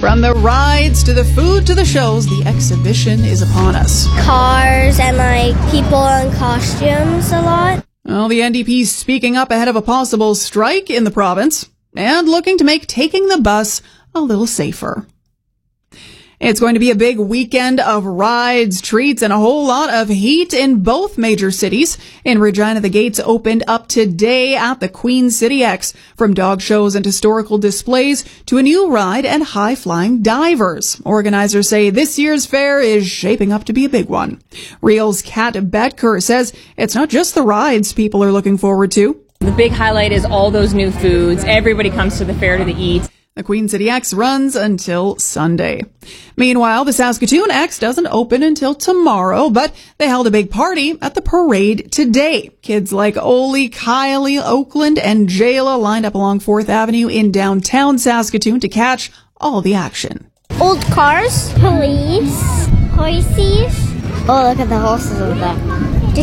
From the rides to the food to the shows, the exhibition is upon us. Cars and people in costumes a lot. Well, the NDP's speaking up ahead of a possible strike in the province and looking to make taking the bus a little safer. It's going to be a big weekend of rides, treats, and a whole lot of heat in both major cities. In Regina, the gates opened up today at the Queen City X, from dog shows and historical displays to a new ride and high-flying divers. Organizers say this year's fair is shaping up to be a big one. Real's Kat Betker says it's not just the rides people are looking forward to. The big highlight is all those new foods. Everybody comes to the fair to eat. The Queen City X runs until Sunday. Meanwhile, the Saskatoon X doesn't open until tomorrow, but they held a big party at the parade today. Kids like Oli, Kylie, Oakland, and Jayla lined up along 4th Avenue in downtown Saskatoon to catch all the action. Old cars, police, horses. Oh, look at the horses over there. The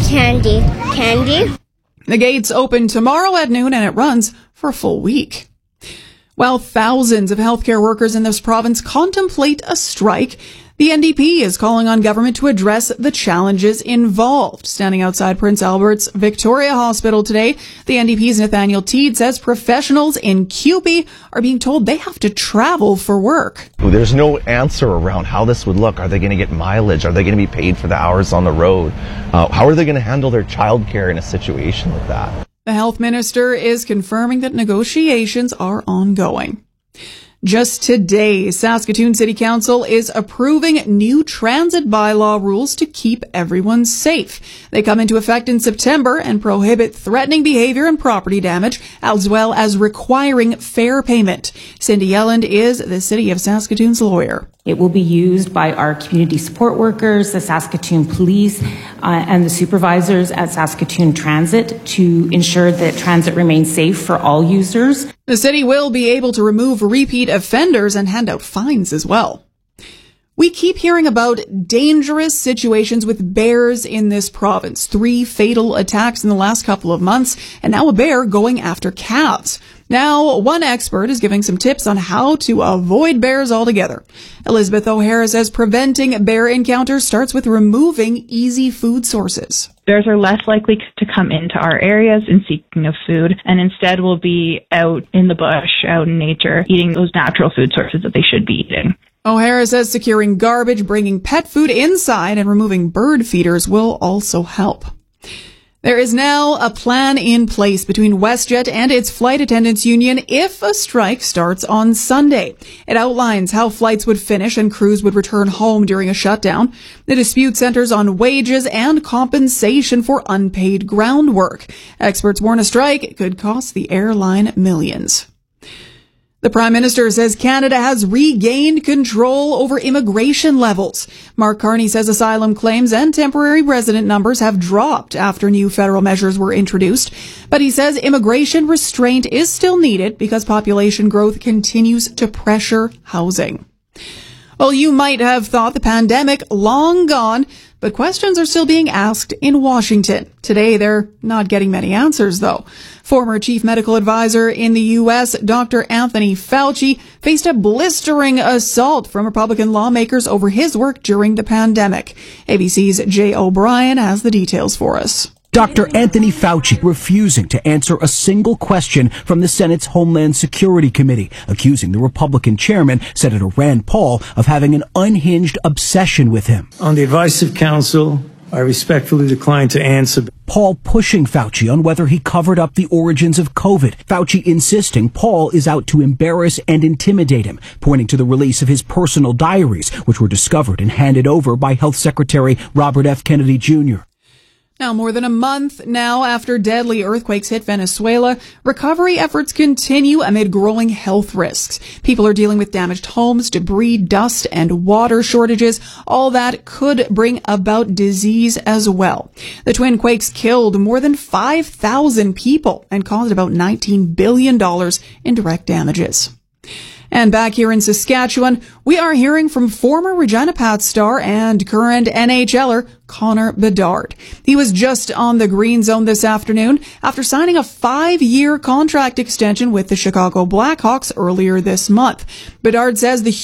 candy. The gates open tomorrow at noon and it runs for a full week. While thousands of healthcare workers in this province contemplate a strike, the NDP is calling on government to address the challenges involved. Standing outside Prince Albert's Victoria Hospital today, the NDP's Nathaniel Teed says professionals in CUPE are being told they have to travel for work. There's no answer around how this would look. Are they going to get mileage? Are they going to be paid for the hours on the road? How are they going to handle their childcare in a situation like that? The health minister is confirming that negotiations are ongoing. Just today, Saskatoon City Council is approving new transit bylaw rules to keep everyone safe. They come into effect in September and prohibit threatening behavior and property damage, as well as requiring fare payment. Cindy Yelland is the City of Saskatoon's lawyer. It will be used by our community support workers, the Saskatoon Police, and the supervisors at Saskatoon Transit to ensure that transit remains safe for all users. The city will be able to remove repeat offenders and hand out fines as well. We keep hearing about dangerous situations with bears in this province. 3 fatal attacks in the last couple of months, and now a bear going after calves. Now, one expert is giving some tips on how to avoid bears altogether. Elizabeth O'Hara says preventing bear encounters starts with removing easy food sources. Bears are less likely to come into our areas in seeking of food, and instead will be out in the bush, out in nature, eating those natural food sources that they should be eating. O'Hara says securing garbage, bringing pet food inside, and removing bird feeders will also help. There is now a plan in place between WestJet and its flight attendants union if a strike starts on Sunday. It outlines how flights would finish and crews would return home during a shutdown. The dispute centers on wages and compensation for unpaid ground work. Experts warn a strike could cost the airline millions. The Prime Minister says Canada has regained control over immigration levels. Mark Carney says asylum claims and temporary resident numbers have dropped after new federal measures were introduced. But he says immigration restraint is still needed because population growth continues to pressure housing. Well, you might have thought the pandemic long gone, but questions are still being asked in Washington. Today, they're not getting many answers, though. Former chief medical advisor in the U.S., Dr. Anthony Fauci, faced a blistering assault from Republican lawmakers over his work during the pandemic. ABC's Jay O'Brien has the details for us. Dr. Anthony Fauci refusing to answer a single question from the Senate's Homeland Security Committee, accusing the Republican chairman, Senator Rand Paul, of having an unhinged obsession with him. On the advice of counsel, I respectfully decline to answer. Paul pushing Fauci on whether he covered up the origins of COVID. Fauci insisting Paul is out to embarrass and intimidate him, pointing to the release of his personal diaries, which were discovered and handed over by Health Secretary Robert F. Kennedy Jr. Now, more than a month now after deadly earthquakes hit Venezuela, recovery efforts continue amid growing health risks. People are dealing with damaged homes, debris, dust, and water shortages. All that could bring about disease as well. The twin quakes killed more than 5,000 people and caused about $19 billion in direct damages. And back here in Saskatchewan, we are hearing from former Regina Pats star and current NHLer Connor Bedard. He was just on the green zone this afternoon after signing a 5-year contract extension with the Chicago Blackhawks earlier this month. Bedard says the